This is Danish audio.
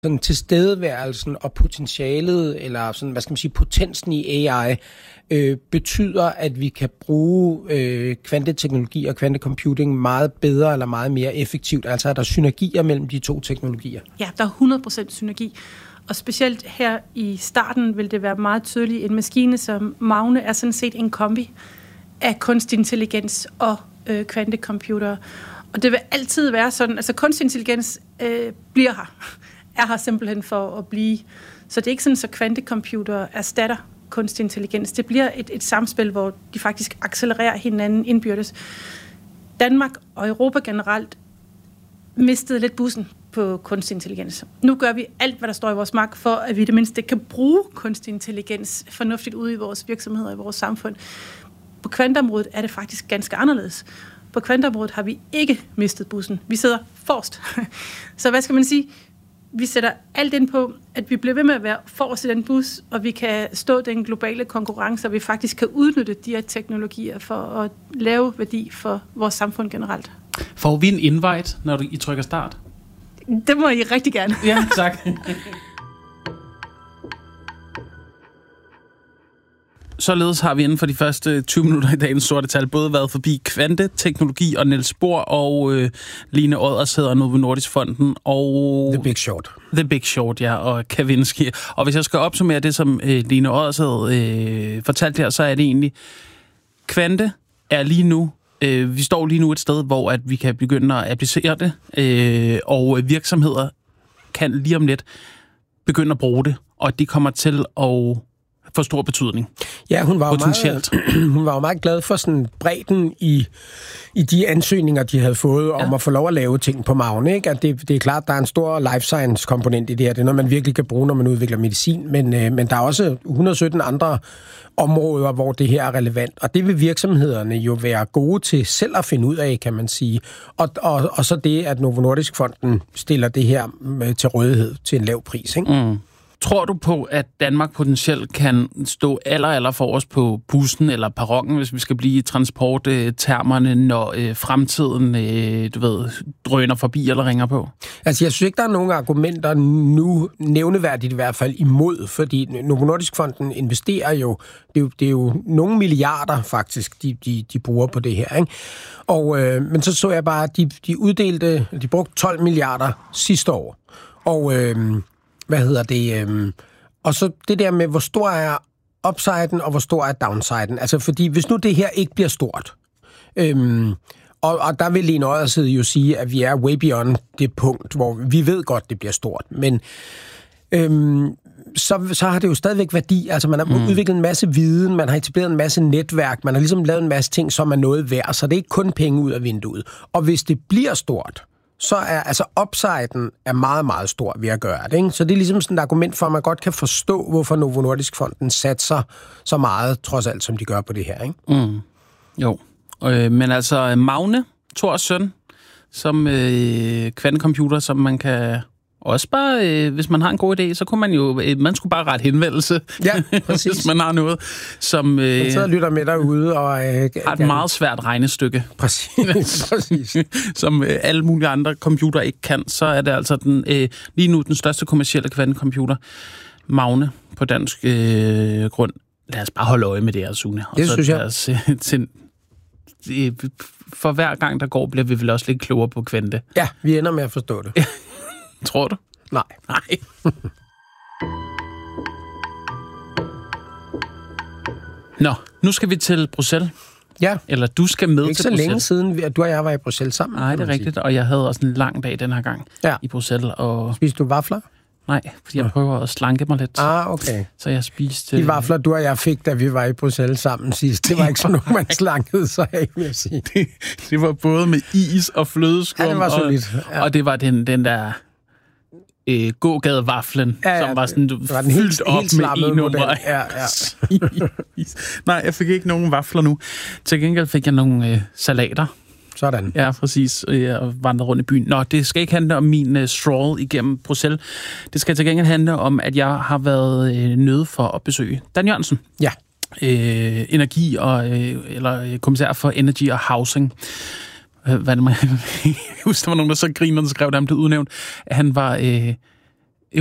sådan tilstedeværelsen og potentialet, eller sådan, hvad skal man sige, potensen i AI, betyder, at vi kan bruge kvanteteknologi og kvantecomputing meget bedre eller meget mere effektivt? Altså er der synergier mellem de to teknologier? Ja, der er 100% synergi. Og specielt her i starten vil det være meget tydeligt. En maskine som Magne er sådan set en kombi af kunstig intelligens og kvantecomputer. Og det vil altid være sådan, altså kunstig intelligens er her simpelthen for at blive. Så det er ikke sådan, så kvantecomputer erstatter kunstig intelligens. Det bliver et samspil, hvor de faktisk accelererer hinanden indbyrdes. Danmark og Europa generelt mistede lidt bussen på kunstig intelligens. Nu gør vi alt, hvad der står i vores magt, for at vi det mindste kan bruge kunstig intelligens fornuftigt ude i vores virksomheder og i vores samfund. På kvanteområdet er det faktisk ganske anderledes. På kvanteområdet har vi ikke mistet bussen. Vi sidder forrest. Så hvad skal man sige? Vi sætter alt ind på, at vi bliver ved med at være forrest i den bus, og vi kan stå den globale konkurrence, og vi faktisk kan udnytte de her teknologier for at lave værdi for vores samfund generelt. Får vi en invite, når I trykker start? Det må I rigtig gerne. Ja, tak. Således har vi inden for de første 20 minutter i dagens sorte tal både været forbi kvanteteknologi og Niels Bohr og Line Odders hedder Novo Nordisk Fonden og The Big Short. The Big Short, ja, og Kavinsky. Og hvis jeg skal opsummere det, som Line Odders havde fortalt her, så er det egentlig, kvante er lige nu, vi står lige nu et sted, hvor at vi kan begynde at applicere det, og virksomheder kan lige om lidt begynde at bruge det, og de kommer til at få stor betydning. Ja, hun var jo meget glad for sådan bredden i de ansøgninger, de havde fået om at få lov at lave ting på Magne. Ikke? At det er klart, der er en stor life science komponent i det her. Det er noget, man virkelig kan bruge, når man udvikler medicin. Men der er også 117 andre områder, hvor det her er relevant. Og det vil virksomhederne jo være gode til selv at finde ud af, kan man sige. Og så det, at Novo Nordisk Fonden stiller det her til rådighed til en lav pris. Ikke? Mm. Tror du på, at Danmark potentielt kan stå aller forrest på bussen eller perronen, hvis vi skal blive i transporttermerne, når fremtiden, drøner forbi eller ringer på? Altså, jeg synes ikke, der er nogen argumenter nu, nævneværdigt i hvert fald, imod, fordi Novo Nordisk Fonden investerer jo, det er jo nogle milliarder faktisk, de bruger på det her, ikke? Og, men så jeg bare, at de brugte 12 milliarder sidste år, og og så det der med, hvor stor er upsiden, og hvor stor er downsiden. Altså, fordi hvis nu det her ikke bliver stort, og der vil Line Odders jo sige, at vi er way beyond det punkt, hvor vi ved godt, det bliver stort, men så har det jo stadigvæk værdi. Altså, man har udviklet en masse viden, man har etableret en masse netværk, man har ligesom lavet en masse ting, som er noget værd, så det er ikke kun penge ud af vinduet. Og hvis det bliver stort, så er altså upsiden er meget, meget stor ved at gøre det. Ikke? Så det er ligesom sådan et argument for, at man godt kan forstå, hvorfor Novo Nordisk Fonden satser så meget, trods alt, som de gør på det her. Ikke? Mm. Jo, men altså Magne, Thors søn, som kvantecomputer, som man kan også bare, hvis man har en god idé, så kunne man skulle bare rette henvendelse, ja, præcis. hvis man har noget, som man sidder og lytter med derude og har et meget svært regnestykke. Præcis. Som alle mulige andre computer ikke kan, så er det altså lige nu den største kommercielle kvantecomputer, Magne på dansk grund. Lad os bare holde øje med det her, Sune. Det synes jeg. For hver gang der går, bliver vi vel også lidt klogere på kvante. Ja, vi ender med at forstå det. Tror du? Nej. Nå, nu skal vi til Bruxelles. Ja. Eller du skal med til Bruxelles. Bruxelles. Ikke så længe siden, at du og jeg var i Bruxelles sammen. Nej, det er rigtigt, og jeg havde også en lang dag den her gang i Bruxelles. Og spiste du vafler? Nej, fordi jeg prøver at slanke mig lidt. Okay. Så jeg spiste... De vafler, du og jeg fik, da vi var i Bruxelles sammen sidst, det var ikke sådan noget, man slankede sig af, vil jeg sige. Det var både med is og flødeskum. Ja, det var solidt. Ja. Og det var den der... gågadevaflen, som var sådan fyldt op med e-nummer. Ja. Nej, jeg fik ikke nogen vafler nu. Til gengæld fik jeg nogle salater. Sådan. Ja, præcis. Jeg vandrede rundt i byen. Nå, det skal ikke handle om min stroll igennem Bruxelles. Det skal til gengæld handle om, at jeg har været nødt for at besøge Dan Jørgensen. Ja. Energi eller kommissær for Energy og Housing. Hvad det, jeg husker, der var nogen, der så griner, der skrev, da han blev udnævnt, at han var